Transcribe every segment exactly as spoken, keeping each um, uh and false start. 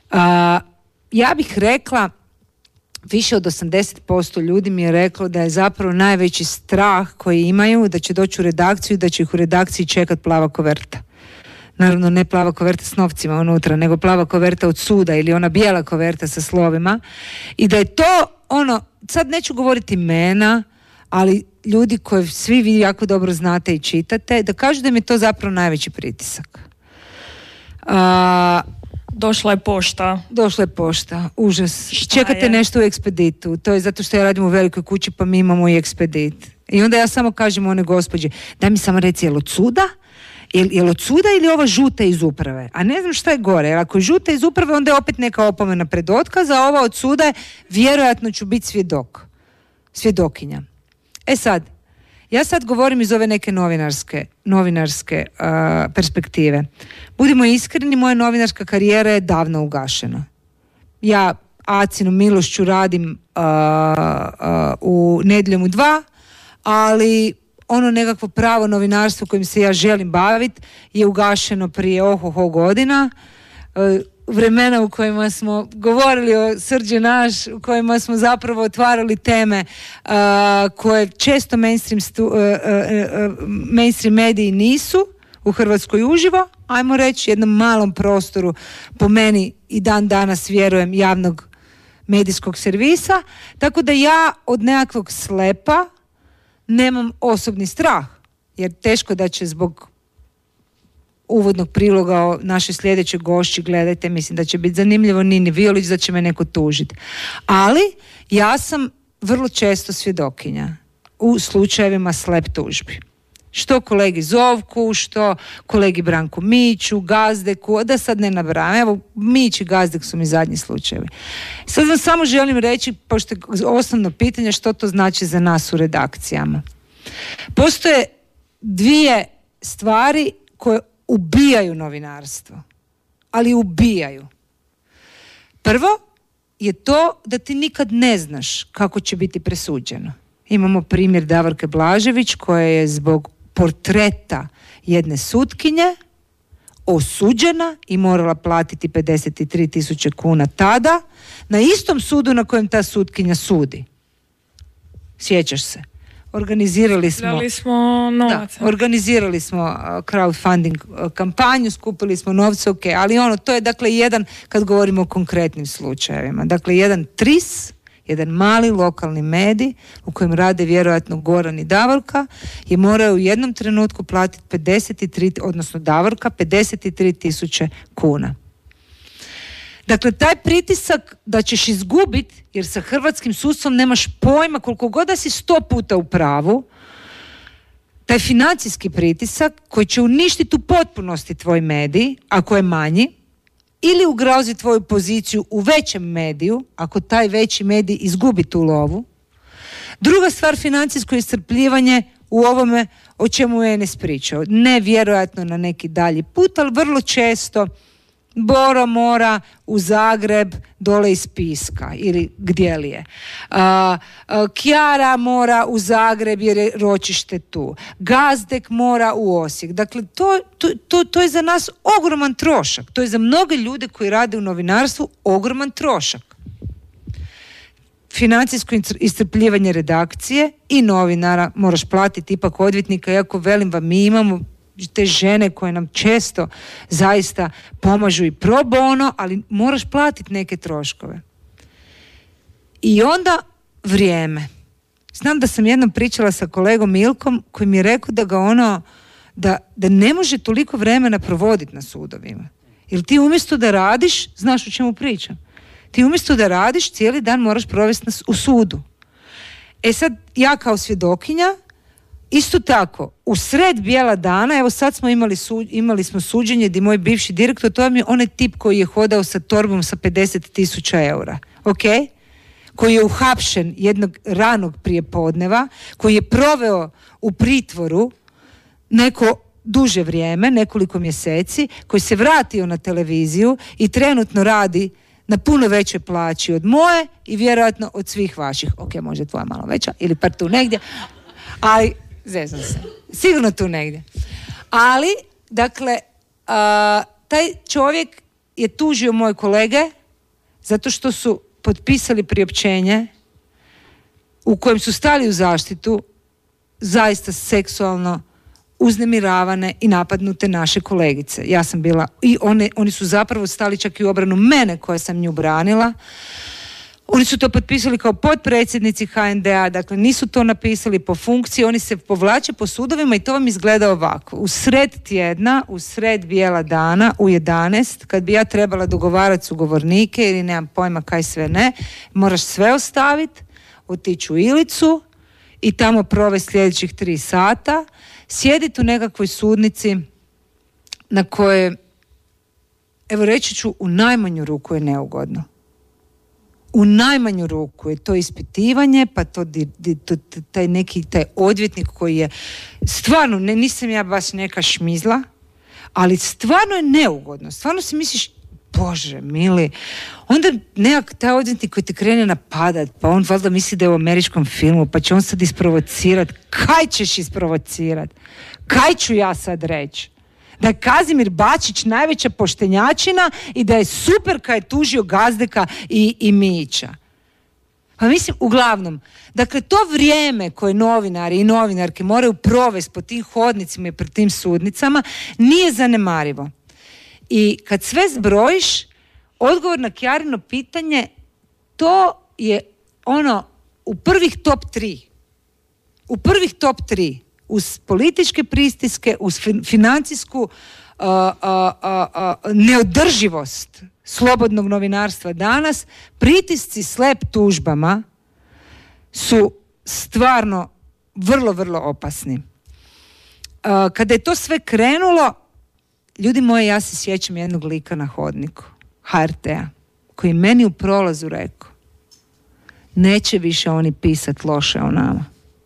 A, ja bih rekla, više od osamdeset posto ljudi mi je reklo da je zapravo najveći strah koji imaju da će doći u redakciju i da će ih u redakciji čekat plava koverta. Naravno ne plava koverta s novcima unutra, nego plava koverta od suda ili ona bijela koverta sa slovima. I da je to ono, sad neću govoriti imena, ali ljudi koji svi vi jako dobro znate i čitate, da kažu da mi je to zapravo najveći pritisak. A, Došla je pošta. Došla je pošta, užas. Šta Čekate je? nešto u ekspeditu, to je zato što ja radim u velikoj kući pa mi imamo i ekspedit. I onda ja samo kažem one gospođe, daj mi samo reci, je li od suda? Je, je li od suda ili ova žuta iz uprave? A ne znam šta je gore, jer ako je žuta iz uprave onda je opet neka opomena pred otkaz, a ova od suda je vjerojatno ću biti svjedok. Svjedokinja. E sad, ja sad govorim iz ove neke novinarske, novinarske uh, perspektive. Budimo iskreni, moja novinarska karijera je davno ugašena. Ja Acinom milošću radim uh, uh, u Nedjeljom u dva, ali ono nekakvo pravo novinarstvo kojim se ja želim baviti je ugašeno prije ohoho godina. Uh, vremena u kojima smo govorili o Srđe naš, u kojima smo zapravo otvarali teme uh, koje često mainstream, stu, uh, uh, uh, mainstream mediji nisu u Hrvatskoj uživo, ajmo reći jednom malom prostoru, po meni i dan danas vjerujem, javnog medijskog servisa, tako da ja od nekakvog slepa nemam osobni strah, jer teško da će zbog uvodnog priloga o našoj sljedećoj gošći, gledajte, mislim da će biti zanimljivo, Nini Violić, da će me neko tužiti. Ali ja sam vrlo često svjedokinja u slučajevima slep tužbi. Što kolegi Zovku, što kolegi Branku Miću, Gazdeku, da sad ne nabrajam. Evo, Mić i Gazdek su mi zadnji slučajevi. Sad vam samo želim reći, pošto je osnovno pitanje, što to znači za nas u redakcijama. Postoje dvije stvari koje ubijaju novinarstvo, ali ubijaju. Prvo je to da ti nikad ne znaš kako će biti presuđeno. Imamo primjer Davorke Blažević koja je zbog portreta jedne sutkinje osuđena i morala platiti pedeset tri tisuće kuna tada na istom sudu na kojem ta sutkinja sudi. Sjećaš se? Organizirali smo, smo novaca. Da, organizirali smo uh, crowdfunding uh, kampanju, skupili smo novce, ok, ali ono, to je dakle jedan, kad govorimo o konkretnim slučajevima, dakle jedan tris, jedan mali lokalni medij u kojem rade vjerojatno Goran i Davorka je morao u jednom trenutku platiti pedeset tri, odnosno Davorka, pedeset tri tisuće kuna. Dakle, taj pritisak da ćeš izgubiti, jer sa hrvatskim sudstvom nemaš pojma koliko god da si sto puta u pravu, taj financijski pritisak koji će uništiti u potpunosti tvoj medij, ako je manji, ili ugrozi tvoju poziciju u većem mediju, ako taj veći medij izgubi tu lovu. Druga stvar, financijsko iscrpljivanje u ovome o čemu je Enes pričao. Ne vjerojatno na neki dalji put, ali vrlo često Boro mora u Zagreb dole iz Piska ili gdje li je. Uh, uh, Kjara mora u Zagreb jer je ročište tu. Gazdek mora u Osijek. Dakle, to, to, to, to je za nas ogroman trošak. To je za mnoge ljude koji rade u novinarstvu ogroman trošak. Financijsko iscrpljivanje redakcije i novinara, moraš platiti ipak odvjetnika, iako velim vam, mi imamo te žene koje nam često zaista pomažu i pro bono, ali moraš platiti neke troškove. I onda vrijeme. Znam da sam jednom pričala sa kolegom Milkom koji mi je rekao da ga ono, da, da ne može toliko vremena provoditi na sudovima. Jer ti umjesto da radiš, znaš o čemu pričam, ti umjesto da radiš cijeli dan moraš provesti na, u sudu. E sad, ja kao svjedokinja, isto tako, u sred bijela dana, evo sad smo imali, su, imali smo suđenje gdje moj bivši direktor, to vam je onaj tip koji je hodao sa torbom sa pedeset tisuća eura, ok? Koji je uhapšen jednog ranog prijepodneva, koji je proveo u pritvoru neko duže vrijeme, nekoliko mjeseci, koji se vratio na televiziju i trenutno radi na puno većoj plaći od moje i vjerojatno od svih vaših. Ok, možda tvoja malo veća ili par tu negdje, ali zezam se. Sigurno tu negdje. Ali, dakle, a, taj čovjek je tužio moje kolege zato što su potpisali priopćenje u kojem su stali u zaštitu zaista seksualno uznemiravane i napadnute naše kolegice. Ja sam bila, i one, oni su zapravo stali čak i u obranu mene koja sam nju branila. Oni su to potpisali kao potpredsjednici H N D A, dakle nisu to napisali po funkciji, oni se povlače po sudovima i to vam izgleda ovako. U sred tjedna, u sred bijela dana, u jedanaest, kad bi ja trebala dogovarati sugovornike ili nemam pojma kaj sve ne, moraš sve ostaviti, otići u Ilicu i tamo provesti sljedećih tri sata, sjediti u nekakvoj sudnici na kojoj, evo reći ću, u najmanju ruku je neugodno. U najmanju ruku je to ispitivanje, pa to, di, di, to taj neki taj odvjetnik koji je stvarno, ne, nisam ja baš neka šmizla, ali stvarno je neugodno. Stvarno si misliš, Bože mili, onda nekak taj odvjetnik koji te krene napadat, pa on valjda misli da je u američkom filmu, pa će on sad isprovocirat. Kaj ćeš isprovocirat? Kaj ću ja sad reći? Da je Kazimir Bačić najveća poštenjačina i da je super kad je tužio Gazdeka i, i Mijića. Pa mislim, uglavnom, dakle to vrijeme koje novinari i novinarke moraju provesti po tim hodnicima i pred tim sudnicama nije zanemarivo. I kad sve zbrojiš, odgovor na Kjarino pitanje, to je ono u prvih top tri. U prvih top tri. Uz političke pristiske, uz financijsku uh, uh, uh, uh, neodrživost slobodnog novinarstva danas, pritisci slep tužbama su stvarno vrlo, vrlo opasni. Uh, kada je to sve krenulo, ljudi moji, ja se sjećam jednog lika na hodniku H R T-a koji meni u prolazu rekao: neće više oni pisat loše o nama.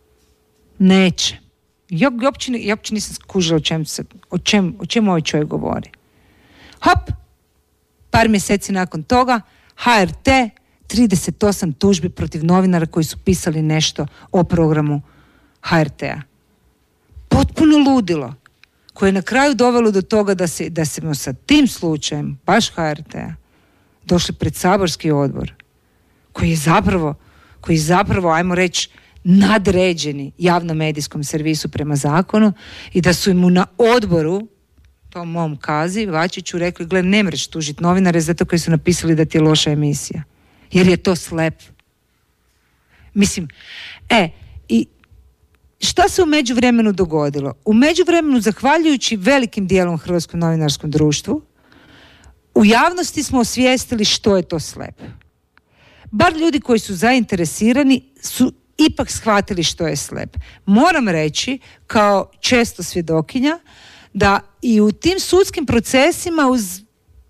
Neće. Ja, ja, uopće, ja uopće nisam skužila o čem, se, o, čem, o čem ovaj čovjek govori. Hop, par mjeseci nakon toga H R T, trideset osam tužbi protiv novinara koji su pisali nešto o programu H R T-a. Potpuno ludilo, koje je na kraju dovelo do toga da se, da se sa tim slučajem, baš H R T-a, došli pred saborski odbor, koji je zapravo, koji je zapravo, ajmo reći, nadređeni javnom medijskom servisu prema zakonu i da su mu na odboru, tom mom Kazi Vačiću, rekli: gle, ne mreš tužiti novinare zato koji su napisali da ti je loša emisija. Jer je to slep. Mislim, e, i šta se u međuvremenu dogodilo? U međuvremenu, zahvaljujući velikim dijelom Hrvatskom novinarskom društvu, u javnosti smo osvijestili što je to slep. Bar ljudi koji su zainteresirani su ipak shvatili što je slep. Moram reći, kao često svjedokinja, da i u tim sudskim procesima uz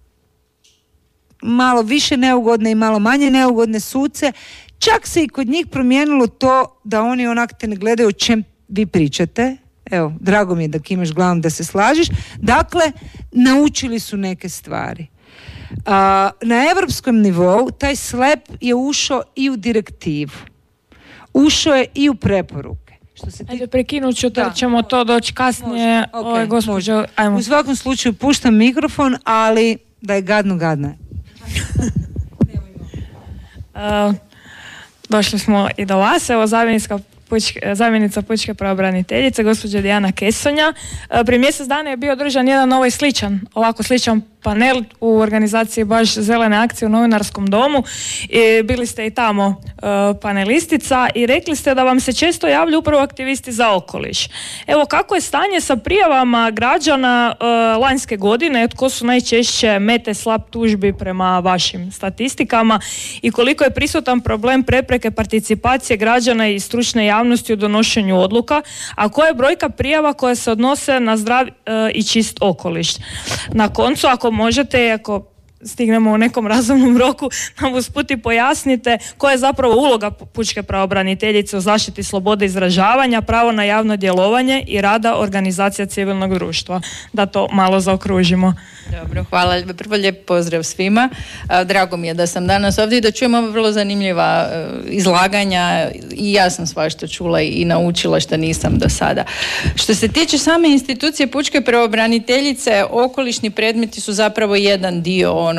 malo više neugodne i malo manje neugodne suce, čak se i kod njih promijenilo to da oni onak te ne gledaju o čem vi pričate. Evo, drago mi je da kimaš glavom da se slažeš. Dakle, naučili su neke stvari. A, na europskom nivou taj slep je ušao i u direktivu. Ušao je i u preporuke. Što se ti... Ajde, prekinut ću, da ćemo to doći kasnije. Okay, Ove, gospođo, ajmo. U svakom slučaju puštam mikrofon, ali da je gadno, gadno je. uh, došli smo i do vas. Evo, zamjenica pučke, zamjenica pučke pravobraniteljice, gospođa Dijana Kesonja. Uh, prije mjesec dana je bio održan jedan ovaj sličan, ovako sličan panel u organizaciji baš Zelene akcije u Novinarskom domu. I bili ste i tamo uh, panelistica i rekli ste da vam se često javljaju upravo aktivisti za okoliš. Evo, kako je stanje sa prijavama građana uh, lanjske godine? Tko su najčešće mete slab tužbi prema vašim statistikama i koliko je prisutan problem prepreke participacije građana i stručne javnosti u donošenju odluka, a koja je brojka prijava koje se odnose na zdrav uh, i čist okoliš? Na koncu, ako možete, ako stignemo u nekom razumnom roku, nam usput i pojasnite koja je zapravo uloga pučke pravobraniteljice u zaštiti slobode izražavanja, pravo na javno djelovanje i rada organizacija civilnog društva. Da to malo zaokružimo. Dobro, hvala. Prvo lijep pozdrav svima. Drago mi je da sam danas ovdje i da čujem ova vrlo zanimljiva izlaganja i ja sam svašta čula i naučila što nisam do sada. Što se tiče same institucije pučke pravobraniteljice, okolišni predmeti su zapravo jedan dio